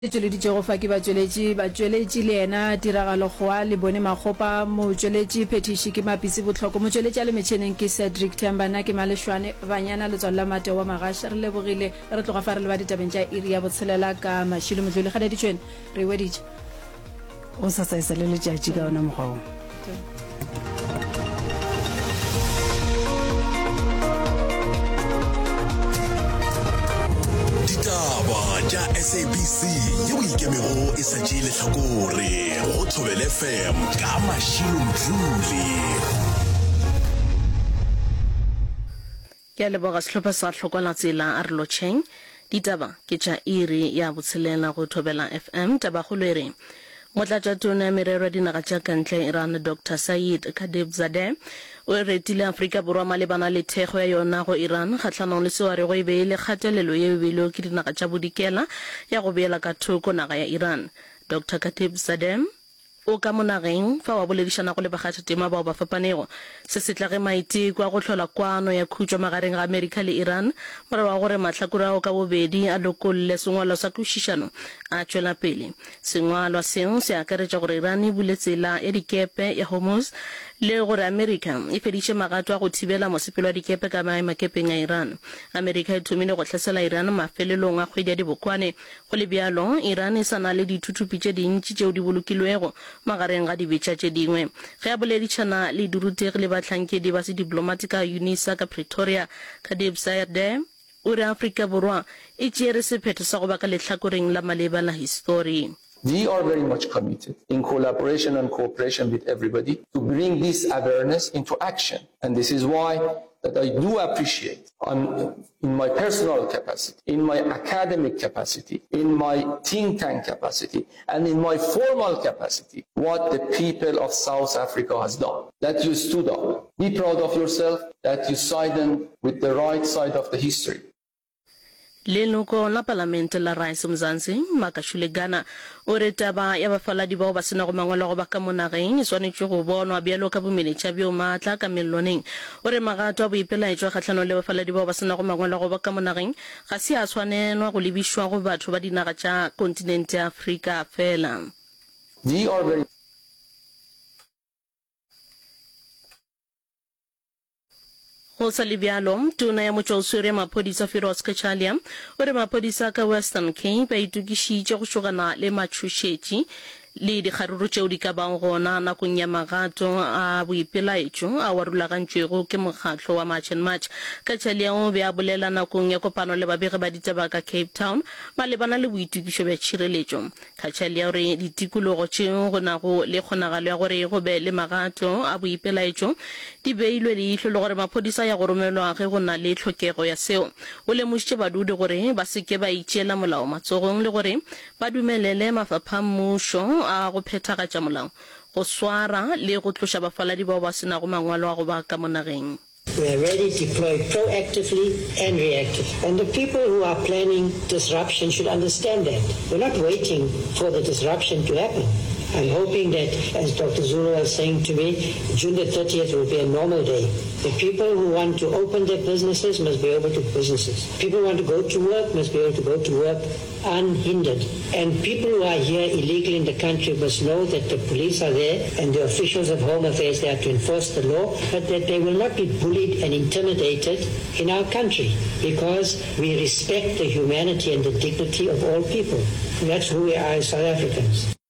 Tsweleditse go fa ke batsweletši le ena tiragalo goa le bone magopa motsweletši phetiši ke mapisi botlhoko motsweletši a le metšhineng ke Cedric Thembana ke Maleshwane banyana letswalo la Mateo wa Magasha re lebogile re tloga fa re le ba ditabeng tša iri ya botshelela ka Mashilo Modlole ga ditšwene re weditše o sa tsaisa le letšatši ka ona mokgwa Ditaba tša SABC ye o ikemego e sa tšee lehlakore go Thobela FM ka Mashilo Modlole. Ke a leboga sehlopha sa hlokola tsela a re lotšheng ditaba ke tša iri ya botshelela go Thobela FM tabagolo e re motlatšatona ya merero ya dinaga tša kantle Iran Dr. Said Khatibzadeh o retile Afrika Borwa malebana le thekgo ya yona go Iran kgatlhanong le seo a rego e beile kgatelelo ye beilwego ke dinaga tša bodikela ya go beela ka thoko naga ya Iran. Dr. Khatibzadeh o ka monageng fa wa boledišana go le bakgathatema bao ba fapanego se se tlage maiteko a go tlhola kwano ya khutšo magareng ga Amerika le Iran morago wa gore mahlakore ao ka bobedi a lokolle sengwalwa sa kwešišano a tšwela pele. Sengwalwa seo se akaretša gore Iran e bule tsela ya dikepe ya Hormuz le gore Amerika e fediše magato a go thibela mosepelo wa dikepe ka maemekepeng a Iran. Amerika e thomile go hlasela Iran mafelelong a kgwedi ya dibokwane go le bjalo Iran e sa na le dithutupi tše dintši tšeo di bolokilwego magareng ga dibetša tše dingwe ge a boledišana le dirutegi le bahlankedi ba sediplomatic ka UNISA ka Pretoria Khatibzadeh o re Afrika Borwa e tšere sephetho sa go ba ka lehlakoreng la maleba la history. We are very much committed in collaboration and cooperation with everybody to bring this awareness into action. And this is why that I do appreciate in my personal capacity, in my academic capacity, in my think tank capacity, and in my formal capacity, what the people of South Africa has done. That you stood up. Be proud of yourself, that you sided with the right side of the history. Leloko la parlamente la Rais Mzansi Makashulegana o re taba ya bafaladi bao ba sena go mangwela go ba ka monageng e swanetše go bonwa bjalo ka bomeletša bjo maatla ka melloneng o re magato a boipelaetšwa kgahlano le bafaladi bao ba sena go mangwela go ba ka monageng ga se a tshwanelwa go lebišwa go batho ba dinaga tša kontinente ya Afrika fela. We are very go sa le bjalo tona ya motšwaoswere ya maphodisa Firoz Kachalia o re maphodisa ka Western Cape ba itukišitše go šogana le matšhošetši le dikgaruru tšeo di ka bang gona nakong ya magato a boipelaetšo a wa rulagantšwego ke mokgatlo wa March and March. Kachalia o be a bolela nakong ya kopano le babege ba ditaba ka Cape Town malebana le boitukišo bja tšhireletšo. Kachalia o re ditikologo tšeo go nago le kgonagalo ya gore go be le magato a boipelaetšo di beilwe leihlo le gore maphodisa ya go romelwa ge go na le tlhokego ya seo. O lemošitše badudi gore ba seke ba itšeela molao matsogong le gore ba dumelele mafapha mmušo a go phethagatša molao go swara le go tloša bafaladi bao ba sena go mangwalo a go ba ka monageng. We are ready to deploy proactively and reactively. And the people who are planning disruption should understand that. We're not waiting for the disruption to happen. I'm hoping that, as Dr. Zulu was saying to me, June the 30th will be a normal day. The people who want to open their businesses must be able to businesses. People who want to go to work must be able to go to work unhindered. And people who are here illegally in the country must know that the police are there and the officials of Home Affairs there to enforce the law, but that they will not be bullied and intimidated in our country because we respect the humanity and the dignity of all people. And that's who we are as South Africans.